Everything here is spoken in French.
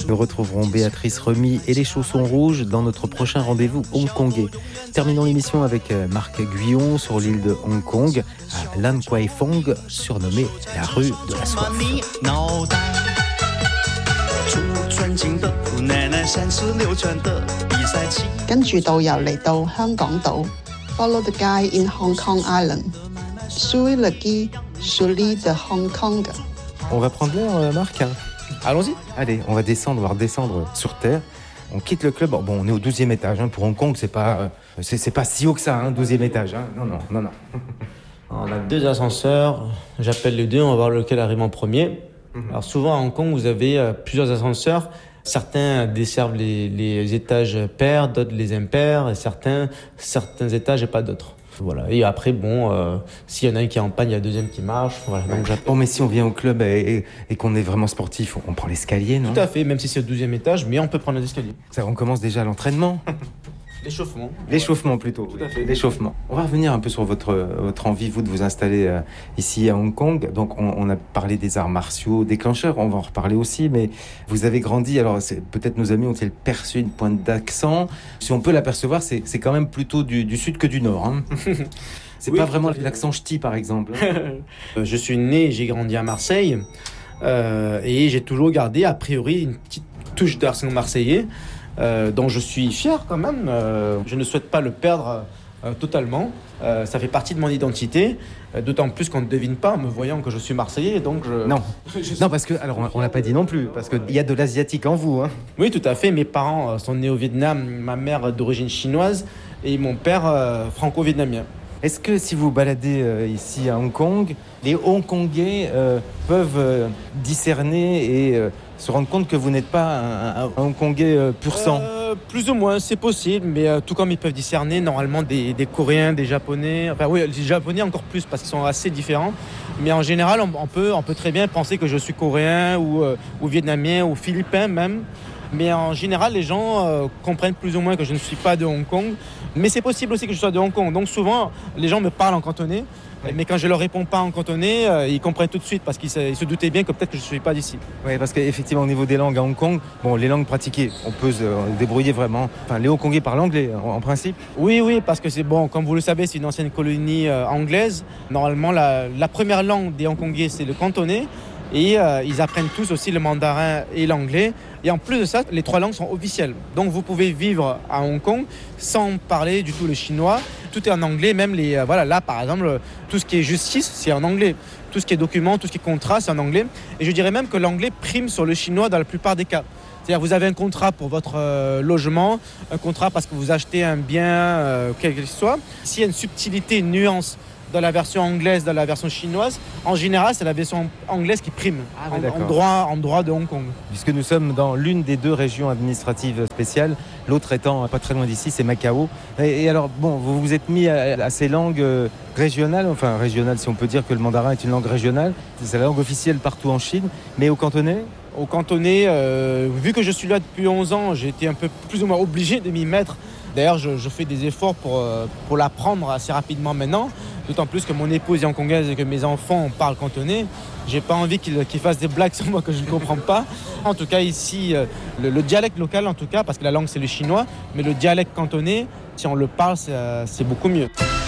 Nous retrouverons Béatrice Remy et les Chaussons Rouges dans notre prochain rendez-vous hongkongais. Terminons l'émission avec Marc Guyon sur l'île de Hong Kong, à Lan Kwai Fong, surnommée la rue de la soif. 跟住導遊嚟到香港島 ，Follow the guide in Hong Kong Island, Suivez le guide sur l'île de Hong Kong. On va prendre l'air, Marc. Allons-y. Allez, on va redescendre sur Terre. On quitte le club. Bon, on est au 12e étage. Pour Hong Kong, c'est pas si haut que ça, 12e étage. Non. On a 2 ascenseurs. J'appelle les 2, on va voir lequel arrive en premier. Alors souvent à Hong Kong, vous avez plusieurs ascenseurs. Certains desservent les étages pairs, d'autres les impairs, et certains étages et pas d'autres. Voilà. Et après, s'il y en a un qui est en panne, il y a le deuxième qui marche. Voilà. Donc bon, mais si on vient au club et qu'on est vraiment sportif, on prend l'escalier, non ? Tout à fait, même si c'est au 12e étage, mais on peut prendre l'escalier. Ça, on commence déjà l'entraînement. L'échauffement plutôt. Tout à fait. L'échauffement. On va revenir un peu sur votre envie, vous, de vous installer ici à Hong Kong. Donc, on a parlé des arts martiaux déclencheurs, on va en reparler aussi, mais vous avez grandi, alors peut-être nos amis ont-ils perçu une pointe d'accent. Si on peut l'apercevoir, c'est quand même plutôt du sud que du nord. Hein. C'est pas vraiment l'accent ch'ti, par exemple. Je suis né et j'ai grandi à Marseille, et j'ai toujours gardé, a priori, une petite touche d'accent marseillais. Dont je suis fier quand même. Je ne souhaite pas le perdre totalement. Ça fait partie de mon identité, d'autant plus qu'on ne devine pas en me voyant que je suis Marseillais. Donc Non, parce que, alors on l'a pas dit non plus, parce qu'il y a de l'asiatique en vous. Hein. Oui, tout à fait. Mes parents sont nés au Vietnam, ma mère d'origine chinoise et mon père franco-vietnamien. Est-ce que si vous baladez ici à Hong Kong, les Hongkongais peuvent discerner et se rendre compte que vous n'êtes pas un Hongkongais pur sang ? Plus ou moins, c'est possible, mais tout comme ils peuvent discerner normalement des Coréens, des Japonais. Enfin oui, les Japonais encore plus parce qu'ils sont assez différents. Mais en général, on peut très bien penser que je suis Coréen ou Vietnamien ou Philippin même. Mais en général, les gens comprennent plus ou moins que je ne suis pas de Hong Kong. Mais c'est possible aussi que je sois de Hong Kong. Donc souvent, les gens me parlent en cantonais. Oui. Mais quand je leur réponds pas en cantonais, ils comprennent tout de suite parce qu'ils se doutaient bien que peut-être que je ne suis pas d'ici. Oui, parce qu'effectivement, au niveau des langues à Hong Kong, les langues pratiquées, on peut se débrouiller vraiment. Enfin, les Hongkongais parlent anglais, en principe. Oui, parce que c'est bon, comme vous le savez, c'est une ancienne colonie anglaise. Normalement, la première langue des Hongkongais, c'est le cantonais. Et ils apprennent tous aussi le mandarin et l'anglais. Et en plus de ça, les 3 langues sont officielles. Donc vous pouvez vivre à Hong Kong sans parler du tout le chinois. Tout est en anglais, même là par exemple, tout ce qui est justice, c'est en anglais. Tout ce qui est documents, tout ce qui est contrat, c'est en anglais. Et je dirais même que l'anglais prime sur le chinois dans la plupart des cas. C'est-à-dire vous avez un contrat pour votre logement, un contrat parce que vous achetez un bien, quel qu'il soit. S'il y a une subtilité, une nuance dans la version anglaise, dans la version chinoise, en général, c'est la version anglaise qui prime en droit de Hong Kong. Puisque nous sommes dans l'une des 2 régions administratives spéciales, l'autre étant pas très loin d'ici, c'est Macao. Et alors, vous vous êtes mis à ces langues régionales, enfin régionales si on peut dire que le mandarin est une langue régionale, c'est la langue officielle partout en Chine, mais au cantonais ? Au cantonais, vu que je suis là depuis 11 ans, j'ai été un peu plus ou moins obligé de m'y mettre. D'ailleurs, je fais des efforts pour l'apprendre assez rapidement maintenant. D'autant plus que mon épouse est hongkongaise et que mes enfants parlent cantonais. J'ai pas envie qu'ils fassent des blagues sur moi que je ne comprends pas. En tout cas, ici, le dialecte local, en tout cas, parce que la langue, c'est le chinois, mais le dialecte cantonais, si on le parle, c'est beaucoup mieux.